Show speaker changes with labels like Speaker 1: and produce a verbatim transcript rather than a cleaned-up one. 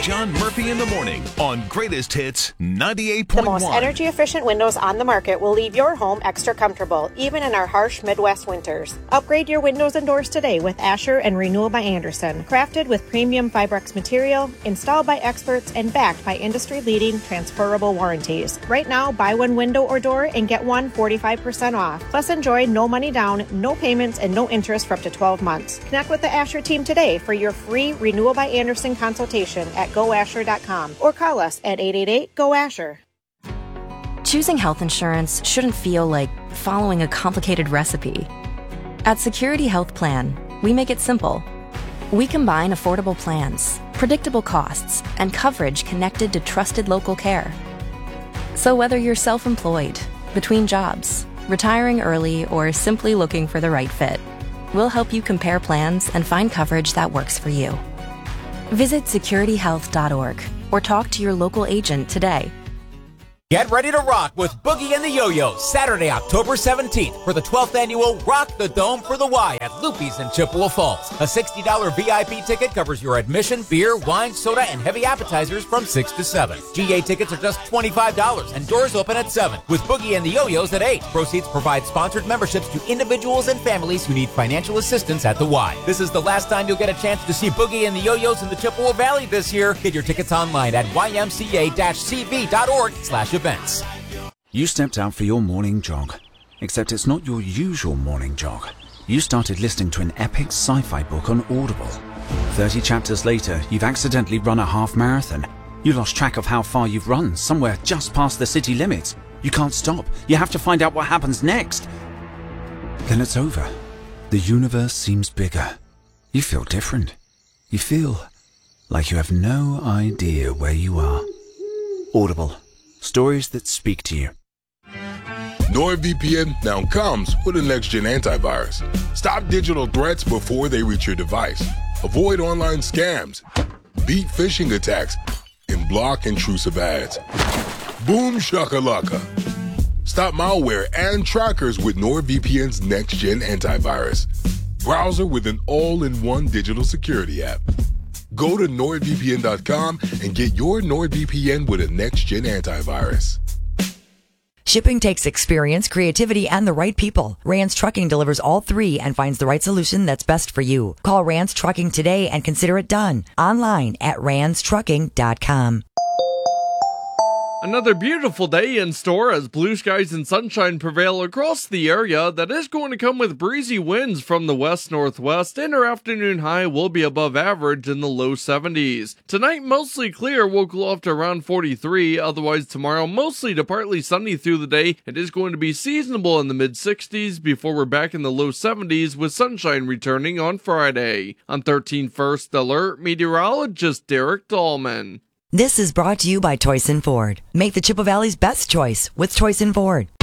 Speaker 1: John Murphy in the morning on Greatest Hits ninety-eight
Speaker 2: The
Speaker 1: point one.
Speaker 2: most energy-efficient windows on the market will leave your home extra comfortable, even in our harsh Midwest winters. Upgrade your windows and doors today with Asher and Renewal by Andersen. Crafted with premium Fibrex material, installed by experts, and backed by industry-leading transferable warranties. Right now, buy one window or door and get one forty-five percent off. Plus, enjoy no money down, no payments, and no interest for up to twelve months. Connect with the Asher team today for your free Renewal by Andersen consultation at go asher dot com or call us at eight eight eight, G O, Asher.
Speaker 3: Choosing health insurance shouldn't feel like following a complicated recipe. At Security Health Plan, we make it simple. We combine affordable plans, predictable costs, and coverage connected to trusted local care. So whether you're self-employed, between jobs, retiring early, or simply looking for the right fit, we'll help you compare plans and find coverage that works for you. Visit security health dot org or talk to your local agent today.
Speaker 4: Get ready to rock with Boogie and the Yo-Yos Saturday, October seventeenth for the twelfth annual Rock the Dome for the Y at Loopy's in Chippewa Falls. A sixty dollars V I P ticket covers your admission, beer, wine, soda, and heavy appetizers from six to seven. G A tickets are just twenty-five dollars and doors open at seven, with Boogie and the Yo-Yos at eight. Proceeds provide sponsored memberships to individuals and families who need financial assistance at the Y. This is the last time you'll get a chance to see Boogie and the Yo-Yos in the Chippewa Valley this year. Get your tickets online at y m c a dash c v dot org slash events.
Speaker 5: You stepped out for your morning jog, except it's not your usual morning jog. You started listening to an epic sci-fi book on Audible. thirty chapters later, you've accidentally run a half marathon. You lost track of how far you've run, somewhere just past the city limits. You can't stop. You have to find out what happens next. Then it's over. The universe seems bigger. You feel different. You feel like you have no idea where you are. Audible. Stories that speak to you.
Speaker 6: NordVPN now comes with a next-gen antivirus. Stop digital threats before they reach your device. Avoid online scams. Beat phishing attacks. And block intrusive ads. Boom shakalaka. Stop malware and trackers with NordVPN's next-gen antivirus. Browser with an all-in-one digital security app. Go to nord v p n dot com and get your NordVPN with a next-gen antivirus.
Speaker 7: Shipping takes experience, creativity, and the right people. Rance Trucking delivers all three and finds the right solution that's best for you. Call Rance Trucking today and consider it done. Online at rance trucking dot com.
Speaker 8: Another beautiful day in store as blue skies and sunshine prevail across the area. That is going to come with breezy winds from the west-northwest, and our afternoon high will be above average in the low seventies. Tonight, mostly clear, will cool off to around forty-three. Otherwise, tomorrow, mostly to partly sunny through the day. It is going to be seasonable in the mid-sixties before we're back in the low seventies with sunshine returning on Friday. On thirteen First Alert, meteorologist Derek Dahlman.
Speaker 7: This is brought to you by Toyson Ford. Make the Chippewa Valley's best choice with Toyson Ford.